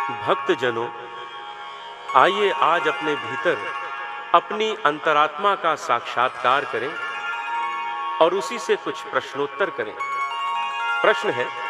भक्तजनों, आइए आज अपने भीतर अपनी अंतरात्मा का साक्षात्कार करें और उसी से कुछ प्रश्नोत्तर करें। प्रश्न है,